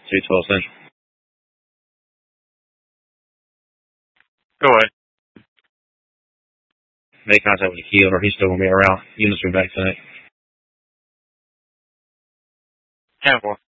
212 Central. Go ahead. Made contact with the key or he's still going to be around. Units will be back tonight. 10-4.